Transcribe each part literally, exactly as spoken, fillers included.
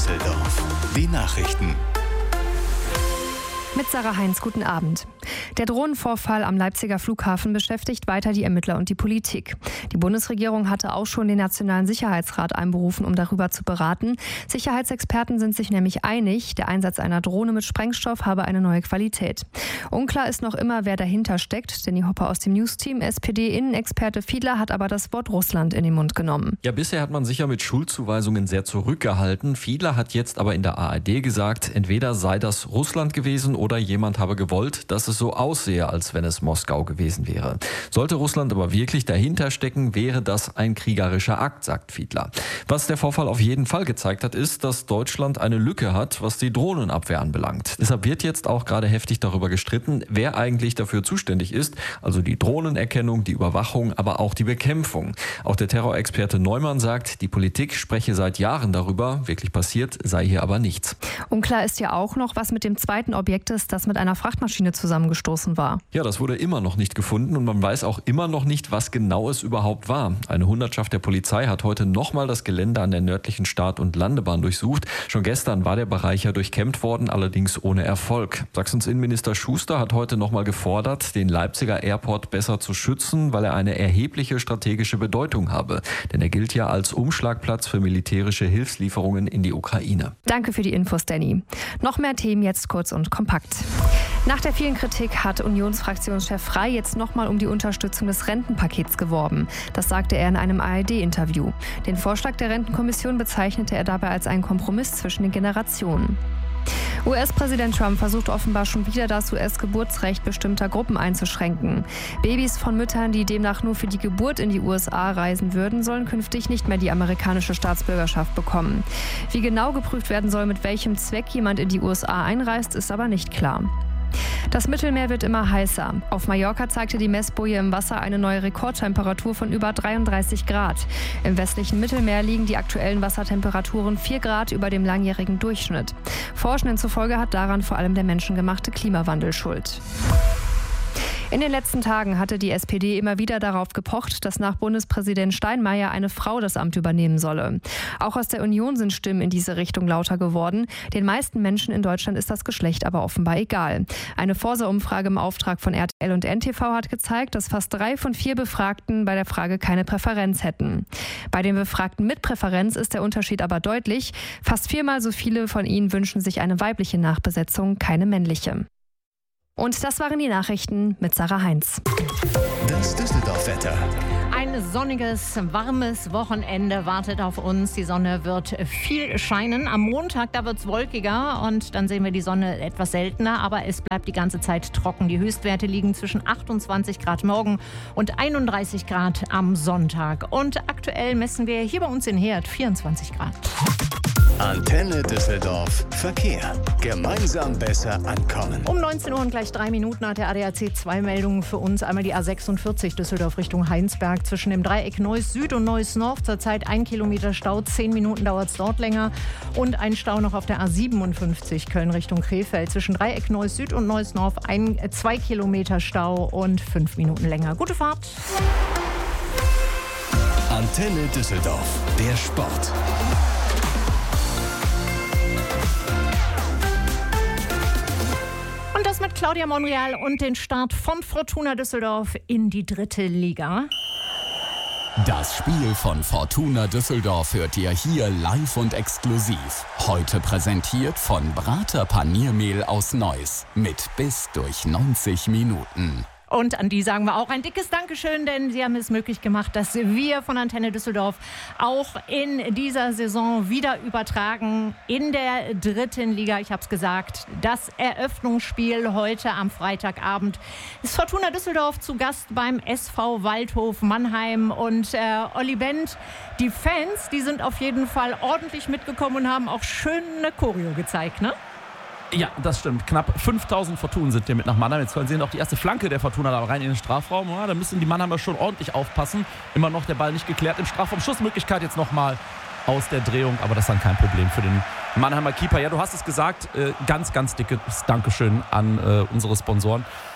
Düsseldorf. Die Nachrichten. Mit Sarah Heinz, guten Abend. Der Drohnenvorfall am Leipziger Flughafen beschäftigt weiter die Ermittler und die Politik. Die Bundesregierung hatte auch schon den Nationalen Sicherheitsrat einberufen, um darüber zu beraten. Sicherheitsexperten sind sich nämlich einig, der Einsatz einer Drohne mit Sprengstoff habe eine neue Qualität. Unklar ist noch immer, wer dahinter steckt. Danny Hopper aus dem News-Team, S P D-Innenexperte Fiedler, hat aber das Wort Russland in den Mund genommen. Ja, bisher hat man sich ja mit Schuldzuweisungen sehr zurückgehalten. Fiedler hat jetzt aber in der A R D gesagt, entweder sei das Russland gewesen oder jemand habe gewollt, dass es so aussehe, als wenn es Moskau gewesen wäre. Sollte Russland aber wirklich dahinter stecken, wäre das ein kriegerischer Akt, sagt Fiedler. Was der Vorfall auf jeden Fall gezeigt hat, ist, dass Deutschland eine Lücke hat, was die Drohnenabwehr anbelangt. Deshalb wird jetzt auch gerade heftig darüber gestritten, wer eigentlich dafür zuständig ist, also die Drohnenerkennung, die Überwachung, aber auch die Bekämpfung. Auch der Terrorexperte Neumann sagt, die Politik spreche seit Jahren darüber, wirklich passiert sei hier aber nichts. Unklar ist ja auch noch, was mit dem zweiten Objekt ist, das mit einer Frachtmaschine zusammengestoßen war. Ja, das wurde immer noch nicht gefunden und man weiß auch immer noch nicht, was genau es überhaupt war. Eine Hundertschaft der Polizei hat heute nochmal das Gelände an der nördlichen Start- und Landebahn durchsucht. Schon gestern war der Bereich ja durchkämmt worden, allerdings ohne Erfolg. Sachsens Innenminister Schuster hat heute nochmal gefordert, den Leipziger Airport besser zu schützen, weil er eine erhebliche strategische Bedeutung habe. Denn er gilt ja als Umschlagplatz für militärische Hilfslieferungen in die Ukraine. Danke für die Infos, Danny. Noch mehr Themen jetzt kurz und kompakt. Nach der vielen Kritik hat Unionsfraktionschef Frey jetzt nochmal um die Unterstützung des Rentenpakets geworben. Das sagte er in einem A R D-Interview. Den Vorschlag der Rentenkommission bezeichnete er dabei als einen Kompromiss zwischen den Generationen. U S-Präsident Trump versucht offenbar schon wieder, das U S-Geburtsrecht bestimmter Gruppen einzuschränken. Babys von Müttern, die demnach nur für die Geburt in die U S A reisen würden, sollen künftig nicht mehr die amerikanische Staatsbürgerschaft bekommen. Wie genau geprüft werden soll, mit welchem Zweck jemand in die U S A einreist, ist aber nicht klar. Das Mittelmeer wird immer heißer. Auf Mallorca zeigte die Messboje im Wasser eine neue Rekordtemperatur von über dreiunddreißig Grad. Im westlichen Mittelmeer liegen die aktuellen Wassertemperaturen vier Grad über dem langjährigen Durchschnitt. Forschenden zufolge hat daran vor allem der menschengemachte Klimawandel Schuld. In den letzten Tagen hatte die S P D immer wieder darauf gepocht, dass nach Bundespräsident Steinmeier eine Frau das Amt übernehmen solle. Auch aus der Union sind Stimmen in diese Richtung lauter geworden. Den meisten Menschen in Deutschland ist das Geschlecht aber offenbar egal. Eine Forsa-Umfrage im Auftrag von R T L und N T V hat gezeigt, dass fast drei von vier Befragten bei der Frage keine Präferenz hätten. Bei den Befragten mit Präferenz ist der Unterschied aber deutlich. Fast viermal so viele von ihnen wünschen sich eine weibliche Nachbesetzung, keine männliche. Und das waren die Nachrichten mit Sarah Heinz. Das Düsseldorf-Wetter. Ein sonniges, warmes Wochenende wartet auf uns. Die Sonne wird viel scheinen. Am Montag, da wird es wolkiger und dann sehen wir die Sonne etwas seltener. Aber es bleibt die ganze Zeit trocken. Die Höchstwerte liegen zwischen achtundzwanzig Grad morgen und einunddreißig Grad am Sonntag. Und aktuell messen wir hier bei uns in Herd vierundzwanzig Grad. Antenne Düsseldorf. Verkehr. Gemeinsam besser ankommen. Um neunzehn Uhr und gleich drei Minuten hat der A D A C zwei Meldungen für uns. Einmal die A sechsundvierzig Düsseldorf Richtung Heinsberg zwischen dem Dreieck Neuss Süd und Neuss Nord. Zurzeit ein Kilometer Stau, zehn Minuten dauert es dort länger. Und ein Stau noch auf der A siebenundfünfzig Köln Richtung Krefeld zwischen Dreieck Neuss Süd und Neuss Nord. Ein, zwei Kilometer Stau und fünf Minuten länger. Gute Fahrt. Antenne Düsseldorf. Der Sport. Und das mit Claudia Monreal und den Start von Fortuna Düsseldorf in die dritte Liga. Das Spiel von Fortuna Düsseldorf hört ihr hier live und exklusiv. Heute präsentiert von Brater Paniermehl aus Neuss mit bis durch neunzig Minuten. Und an die sagen wir auch ein dickes Dankeschön, denn sie haben es möglich gemacht, dass wir von Antenne Düsseldorf auch in dieser Saison wieder übertragen in der dritten Liga. Ich habe es gesagt, das Eröffnungsspiel heute am Freitagabend ist Fortuna Düsseldorf zu Gast beim S V Waldhof Mannheim. Und äh, Olli Bent, die Fans, die sind auf jeden Fall ordentlich mitgekommen und haben auch schön eine Choreo gezeigt, ne? Ja, das stimmt. Knapp fünftausend Fortunen sind hier mit nach Mannheim. Jetzt sehen auch die erste Flanke der Fortuna da rein in den Strafraum. Ja, da müssen die Mannheimer schon ordentlich aufpassen. Immer noch der Ball nicht geklärt im Strafraum. Schussmöglichkeit jetzt nochmal aus der Drehung. Aber das ist dann kein Problem für den Mannheimer Keeper. Ja, du hast es gesagt. Äh, ganz, ganz dickes Dankeschön an äh, unsere Sponsoren.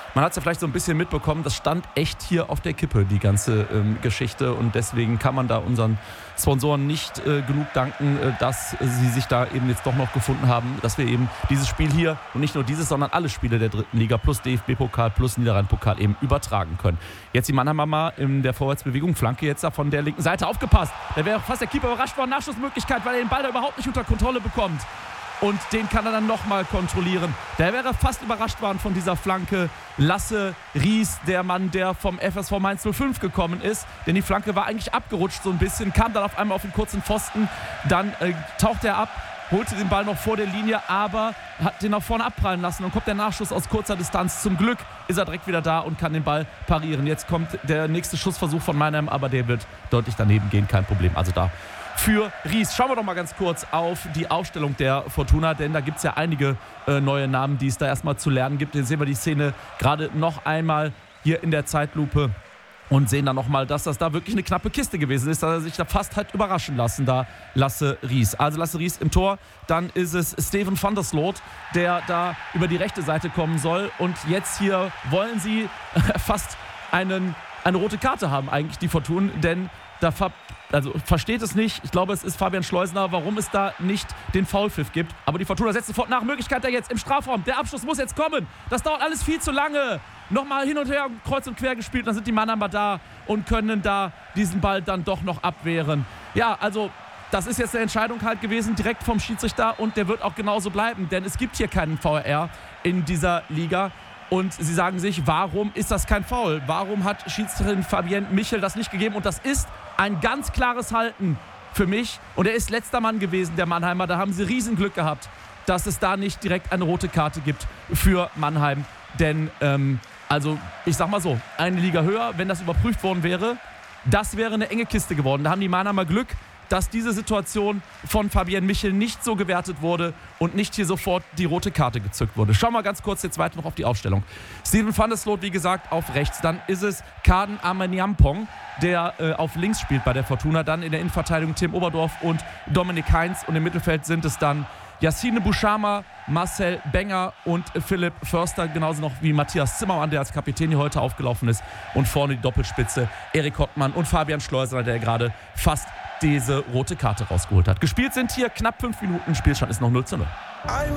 man hat es ja vielleicht so ein bisschen mitbekommen, das stand echt hier auf der Kippe, die ganze ähm, Geschichte. Und deswegen kann man da unseren Sponsoren nicht äh, genug danken, äh, dass sie sich da eben jetzt doch noch gefunden haben, dass wir eben dieses Spiel hier und nicht nur dieses, sondern alle Spiele der dritten Liga plus D F B-Pokal plus Niederrhein-Pokal eben übertragen können. Jetzt die Mannheimer mal in der Vorwärtsbewegung, Flanke jetzt da von der linken Seite, aufgepasst. Da wäre fast der Keeper überrascht worden, Nachschussmöglichkeit, weil er den Ball da überhaupt nicht unter Kontrolle bekommt. Und den kann er dann nochmal kontrollieren. Der wäre fast überrascht worden von dieser Flanke. Lasse Ries, der Mann, der vom F S V Mainz null fünf gekommen ist. Denn die Flanke war eigentlich abgerutscht so ein bisschen, kam dann auf einmal auf den kurzen Pfosten. Dann äh, taucht er ab, holte den Ball noch vor der Linie, aber hat den nach vorne abprallen lassen. Und kommt der Nachschuss aus kurzer Distanz. Zum Glück ist er direkt wieder da und kann den Ball parieren. Jetzt kommt der nächste Schussversuch von Mannheim, aber der wird deutlich daneben gehen, kein Problem. Also da für Ries. Schauen wir doch mal ganz kurz auf die Aufstellung der Fortuna, denn da gibt es ja einige äh, neue Namen, die es da erstmal zu lernen gibt. Hier sehen wir die Szene gerade noch einmal hier in der Zeitlupe und sehen dann nochmal, dass das da wirklich eine knappe Kiste gewesen ist, dass er sich da fast hat überraschen lassen, da Lasse Ries. Also Lasse Ries im Tor, dann ist es Steven van der Sloot, der da über die rechte Seite kommen soll. Und jetzt hier wollen sie fast einen, eine rote Karte haben, eigentlich die Fortuna, denn da ver also versteht es nicht. Ich glaube, es ist Fabian Schleusener, warum es da nicht den Foulpfiff gibt. Aber die Fortuna setzt sofort nach. Möglichkeit da jetzt im Strafraum. Der Abschluss muss jetzt kommen. Das dauert alles viel zu lange. Nochmal hin und her, kreuz und quer gespielt. Dann sind die Mannheimer da und können da diesen Ball dann doch noch abwehren. Ja, also das ist jetzt eine Entscheidung halt gewesen, direkt vom Schiedsrichter. Und der wird auch genauso bleiben. Denn es gibt hier keinen V A R in dieser Liga. Und sie sagen sich, warum ist das kein Foul? Warum hat Schiedsrichterin Fabienne Michel das nicht gegeben? Und das ist ein ganz klares Halten für mich. Und er ist letzter Mann gewesen, der Mannheimer. Da haben sie Riesenglück gehabt, dass es da nicht direkt eine rote Karte gibt für Mannheim. Denn, ähm, also ich sag mal so, eine Liga höher, wenn das überprüft worden wäre, das wäre eine enge Kiste geworden. Da haben die Mannheimer Glück, dass diese Situation von Fabienne Michel nicht so gewertet wurde und nicht hier sofort die rote Karte gezückt wurde. Schauen wir ganz kurz jetzt weiter noch auf die Aufstellung. Steven van der Sloot, wie gesagt, auf rechts. Dann ist es Kaden Amaniampong, der äh, auf links spielt bei der Fortuna. Dann in der Innenverteidigung Tim Oberdorf und Dominik Heinz. Und im Mittelfeld sind es dann Yassine Bouchama, Marcel Benger und Philipp Förster, genauso noch wie Matthias Zimmermann, der als Kapitän hier heute aufgelaufen ist. Und vorne die Doppelspitze Erik Hottmann und Fabian Schleusener, der gerade fast diese rote Karte rausgeholt hat. Gespielt sind hier knapp fünf Minuten, Spielstand ist noch null zu null.